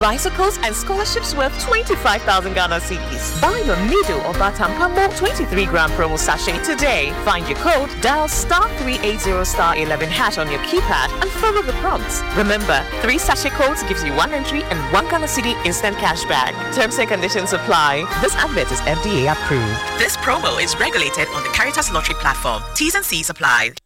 bicycles and scholarships worth 25,000 Ghana cedis. Buy your Nido or Batampamo 23-gram promo sachet today. Find your code, dial *380*11# on your keypad and follow the prompts. Remember, 3 sachet codes gives you 1 entry and 1 Ghana cedi instant cash back. Terms and conditions apply. This advert is FDA approved. This promo is regulated on the Caritas Lottery platform. T's and C's apply.